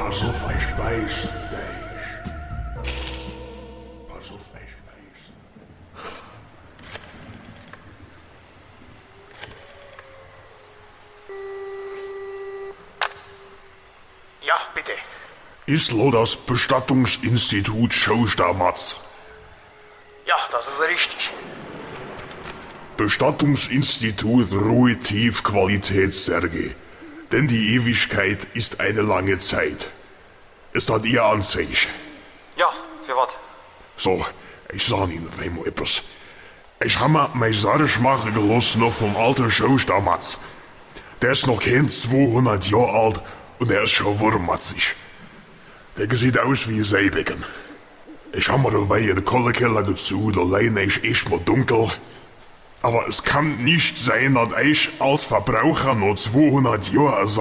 Pass auf, ich beiß dich. Pass auf, ich beiß. Ja, bitte. Ist lo das Bestattungsinstitut Schostermatz? Ja, das ist richtig. Bestattungsinstitut Ruhe Tief Qualitätssärge. Denn die Ewigkeit ist eine lange Zeit. Ist das Ihr Anzeichen? Ja, für was? So, ich sag Ihnen einmal etwas. Ich hab mir mein Sarg machen gelassen noch vom alten Schostermatz. Der ist noch kein 200 Jahre alt und er ist schon wurmatzig. Der sieht aus wie ein Seebecken. Ich hab mir dabei in den Kohlekeller gezogen, da leine ich echt mal dunkel. Aber es kann nicht sein, dass ich als Verbraucher noch 200 Jahre